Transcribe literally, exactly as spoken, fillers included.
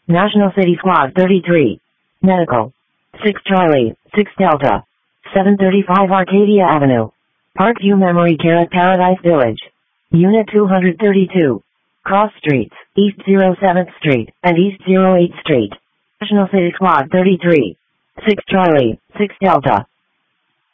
National City Squad thirty-three. Medical. six Charlie, six Delta. seven thirty-five Arcadia Avenue. Parkview Memory Care at Paradise Village. Unit two hundred thirty-two. Cross Streets, East oh seventh Street, and East oh eighth Street. National City Squad thirty-three. six Charlie, six Delta.